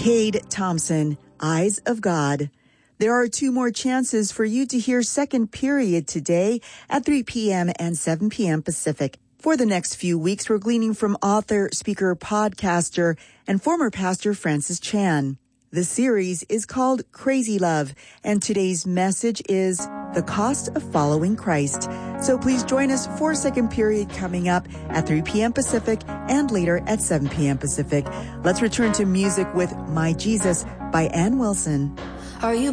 Cade Thompson, Eyes of God. There are 2 more chances for you to hear second period today at 3 p.m. and 7 p.m. Pacific. For the next few weeks, we're gleaning from author, speaker, podcaster, and former pastor Francis Chan. The series is called Crazy Love, and today's message is The Cost of Following Christ. So please join us for second period coming up at 3 p.m. Pacific and later at 7 p.m. Pacific. Let's return to music with My Jesus by Ann Wilson. Are you